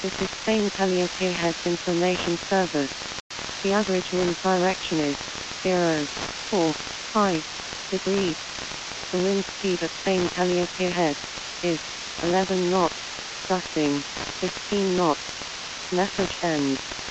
This is Spain Calliope Heads Information Service. The average wind direction is 0.45 degrees. The wind speed at Spain Calliope Head is 11 knots, gusting 15 knots. Message ends.